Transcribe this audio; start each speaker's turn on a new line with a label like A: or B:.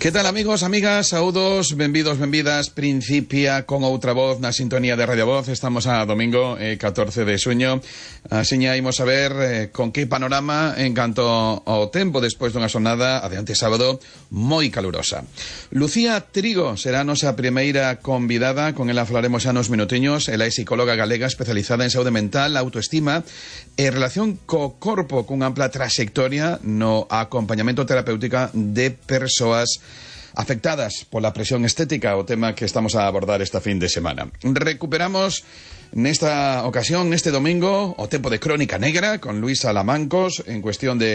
A: Que tal, amigos, amigas, saúdos, benvidos, benvidas. Principia con outra voz na sintonía de Radio Voz. Estamos a domingo, 14 de xuño. Asiña imos a ver con que panorama en canto ao tempo despois dunha xornada adiante sábado moi calurosa. Lucía Trigo será a nosa primeira convidada. Con ela falaremos xa nos minutiños. Ela é psicóloga galega especializada en saúde mental, autoestima e relación co corpo, cunha ampla traxectoria no acompañamento terapéutica de persoas afectadas pola presión estética, o tema que estamos a abordar esta fin de semana. Recuperamos nesta ocasión, neste domingo, o tempo de Crónica Negra con Luisa Lamancos en cuestión de